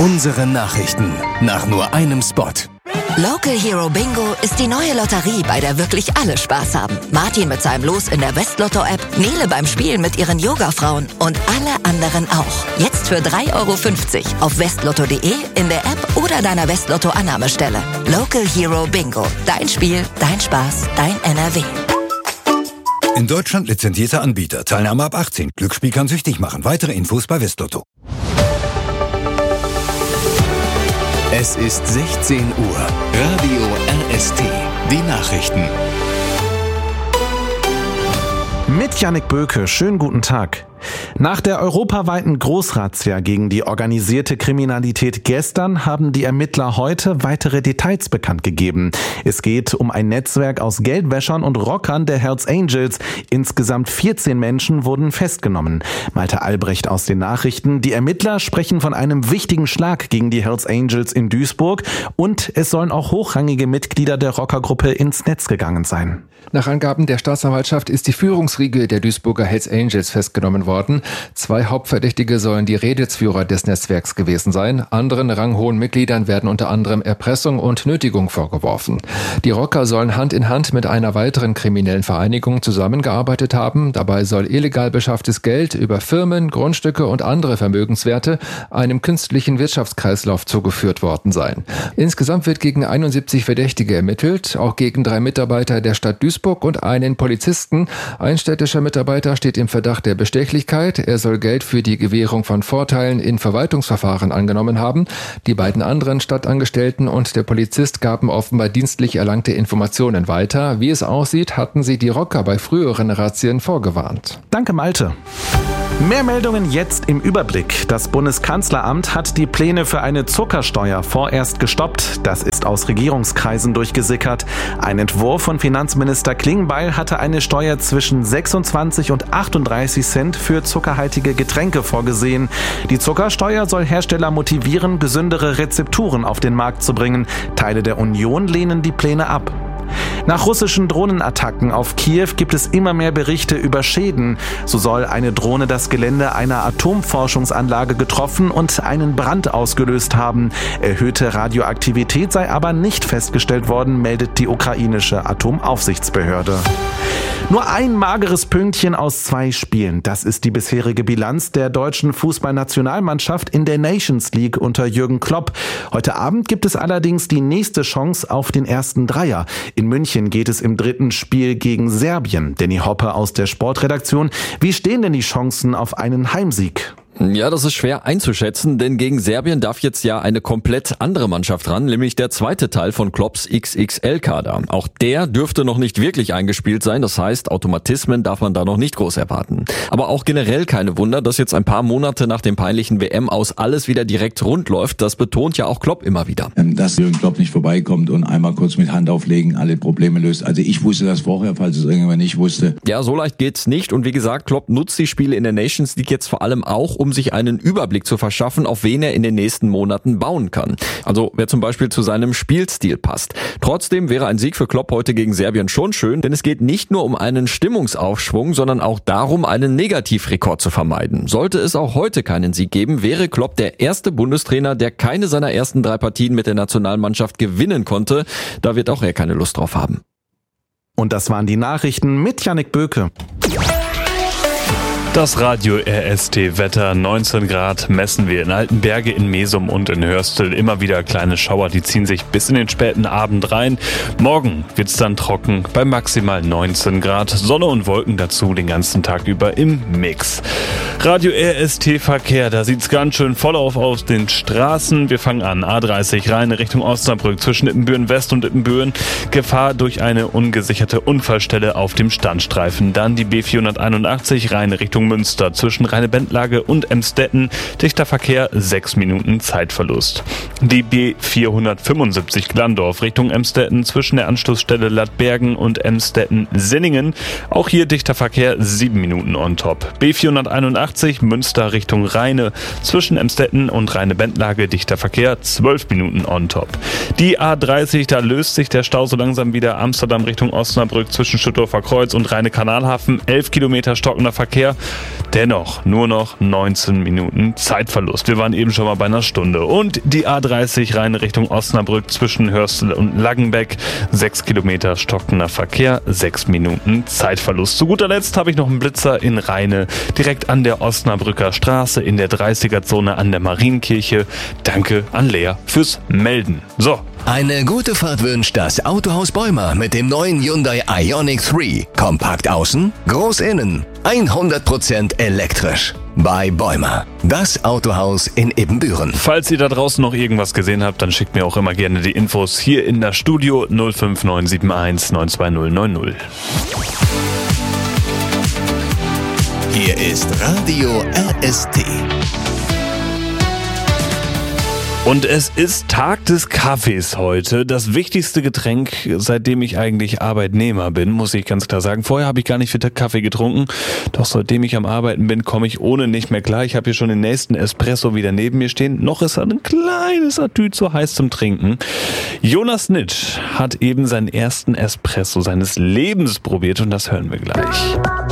Unsere Nachrichten nach nur einem Spot. Local Hero Bingo ist die neue Lotterie, bei der wirklich alle Spaß haben. Martin mit seinem Los in der Westlotto-App, Nele beim Spielen mit ihren Yoga-Frauen und alle anderen auch. Jetzt für 3,50 € auf westlotto.de, in der App oder deiner Westlotto-Annahmestelle. Local Hero Bingo. Dein Spiel, dein Spaß, dein NRW. In Deutschland lizenzierter Anbieter. Teilnahme ab 18. Glücksspiel kann süchtig machen. Weitere Infos bei Westlotto. Es ist 16 Uhr. Radio RST. Die Nachrichten. Mit Jannik Böke, schönen guten Tag. Nach der europaweiten Großrazzia gegen die organisierte Kriminalität gestern haben die Ermittler heute weitere Details bekannt gegeben. Es geht um ein Netzwerk aus Geldwäschern und Rockern der Hells Angels. Insgesamt 14 Menschen wurden festgenommen. Malte Albrecht aus den Nachrichten. Die Ermittler sprechen von einem wichtigen Schlag gegen die Hells Angels in Duisburg und es sollen auch hochrangige Mitglieder der Rockergruppe ins Netz gegangen sein. Nach Angaben der Staatsanwaltschaft ist die Führungsriege der Duisburger Hells Angels festgenommen worden. 2 Hauptverdächtige sollen die Rädelsführer des Netzwerks gewesen sein. Anderen ranghohen Mitgliedern werden unter anderem Erpressung und Nötigung vorgeworfen. Die Rocker sollen Hand in Hand mit einer weiteren kriminellen Vereinigung zusammengearbeitet haben. Dabei soll illegal beschafftes Geld über Firmen, Grundstücke und andere Vermögenswerte einem künstlichen Wirtschaftskreislauf zugeführt worden sein. Insgesamt wird gegen 71 Verdächtige ermittelt, auch gegen 3 Mitarbeiter der Stadt Duisburg und einen Polizisten. Ein städtischer Mitarbeiter steht im Verdacht der Bestechlichkeit. Er soll Geld für die Gewährung von Vorteilen in Verwaltungsverfahren angenommen haben. Die beiden anderen Stadtangestellten und der Polizist gaben offenbar dienstlich erlangte Informationen weiter. Wie es aussieht, hatten sie die Rocker bei früheren Razzien vorgewarnt. Danke, Malte. Mehr Meldungen jetzt im Überblick. Das Bundeskanzleramt hat die Pläne für eine Zuckersteuer vorerst gestoppt. Das ist aus Regierungskreisen durchgesickert. Ein Entwurf von Finanzminister Klingbeil hatte eine Steuer zwischen 26 und 38 Cent für zuckerhaltige Getränke vorgesehen. Die Zuckersteuer soll Hersteller motivieren, gesündere Rezepturen auf den Markt zu bringen. Teile der Union lehnen die Pläne ab. Nach russischen Drohnenattacken auf Kiew gibt es immer mehr Berichte über Schäden. So soll eine Drohne das Gelände einer Atomforschungsanlage getroffen und einen Brand ausgelöst haben. Erhöhte Radioaktivität sei aber nicht festgestellt worden, meldet die ukrainische Atomaufsichtsbehörde. Nur ein mageres Pünktchen aus 2 Spielen. Das ist die bisherige Bilanz der deutschen Fußballnationalmannschaft in der Nations League unter Jürgen Klopp. Heute Abend gibt es allerdings die nächste Chance auf den ersten Dreier. In München geht es im 3. Spiel gegen Serbien. Danny Hoppe aus der Sportredaktion. Wie stehen denn die Chancen auf einen Heimsieg? Ja, das ist schwer einzuschätzen, denn gegen Serbien darf jetzt ja eine komplett andere Mannschaft ran, nämlich der zweite Teil von Klopps XXL-Kader. Auch der dürfte noch nicht wirklich eingespielt sein, das heißt, Automatismen darf man da noch nicht groß erwarten. Aber auch generell keine Wunder, dass jetzt ein paar Monate nach dem peinlichen WM-Aus alles wieder direkt rund läuft, das betont ja auch Klopp immer wieder. Dass Jürgen Klopp nicht vorbeikommt und einmal kurz mit Hand auflegen alle Probleme löst. Also ich wusste das vorher, falls es irgendjemand nicht wusste. Ja, so leicht geht's nicht und wie gesagt, Klopp nutzt die Spiele in der Nations League jetzt vor allem auch, um sich einen Überblick zu verschaffen, auf wen er in den nächsten Monaten bauen kann. Also wer zum Beispiel zu seinem Spielstil passt. Trotzdem wäre ein Sieg für Klopp heute gegen Serbien schon schön, denn es geht nicht nur um einen Stimmungsaufschwung, sondern auch darum, einen Negativrekord zu vermeiden. Sollte es auch heute keinen Sieg geben, wäre Klopp der erste Bundestrainer, der keine seiner ersten 3 Partien mit der Nationalmannschaft gewinnen konnte. Da wird auch er keine Lust drauf haben. Und das waren die Nachrichten mit Jannik Böke. Das Radio RST Wetter, 19 Grad messen wir in Altenberge, in Mesum und in Hörstel. Immer wieder kleine Schauer, die ziehen sich bis in den späten Abend rein. Morgen wird's dann trocken bei maximal 19 Grad. Sonne und Wolken dazu den ganzen Tag über im Mix. Radio RST Verkehr, da sieht's ganz schön voll auf den Straßen. Wir fangen an. A30 Rhein Richtung Osnabrück zwischen Ippenbüren West und Ippenbüren. Gefahr durch eine ungesicherte Unfallstelle auf dem Standstreifen. Dann die B481 Rhein Richtung Münster zwischen Rheine-Bendlage und Emstetten. Dichter Verkehr, 6 Minuten Zeitverlust. Die B475 Glandorf Richtung Emstetten zwischen der Anschlussstelle Lattbergen und Emstetten-Sinningen. Auch hier dichter Verkehr, 7 Minuten on top. B481 Münster Richtung Rheine zwischen Emstetten und Rheine-Bendlage dichter Verkehr, 12 Minuten on top. Die A30, da löst sich der Stau so langsam wieder. Amsterdam Richtung Osnabrück zwischen Schüttorfer Kreuz und Rheine-Kanalhafen, 11 Kilometer stockender Verkehr. Dennoch nur noch 19 Minuten Zeitverlust. Wir waren eben schon mal bei einer Stunde. Und die A30 rein Richtung Osnabrück zwischen Hörstel und Laggenbeck. 6 Kilometer stockender Verkehr, 6 Minuten Zeitverlust. Zu guter Letzt habe ich noch einen Blitzer in Rheine, direkt an der Osnabrücker Straße in der 30er-Zone an der Marienkirche. Danke an Lea fürs Melden. So. Eine gute Fahrt wünscht das Autohaus Bäumer mit dem neuen Hyundai Ioniq 3. Kompakt außen, groß innen, 100% elektrisch. Bei Bäumer, das Autohaus in Ibbenbüren. Falls ihr da draußen noch irgendwas gesehen habt, dann schickt mir auch immer gerne die Infos hier in das Studio 05971 92090. Hier ist Radio RST. Und es ist Tag des Kaffees heute. Das wichtigste Getränk, seitdem ich eigentlich Arbeitnehmer bin, muss ich ganz klar sagen. Vorher habe ich gar nicht viel Kaffee getrunken. Doch seitdem ich am Arbeiten bin, komme ich ohne nicht mehr klar. Ich habe hier schon den nächsten Espresso wieder neben mir stehen. Noch ist er ein kleines Atü zu heiß zum Trinken. Jonas Nitsch hat eben seinen ersten Espresso seines Lebens probiert und das hören wir gleich.